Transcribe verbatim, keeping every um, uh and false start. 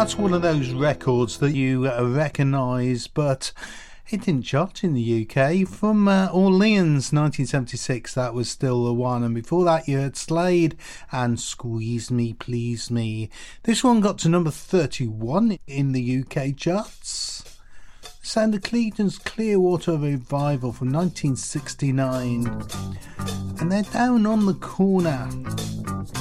That's one of those records that you uh, recognise, but it didn't chart in the U K. From uh, Orleans, nineteen seventy-six, that was still the one. And before that, you heard Slade and Squeeze Me, Please Me. This one got to number thirty-one in the U K charts. Sound of Cleveland's Clearwater Revival from nineteen sixty-nine. And they're Down on the Corner.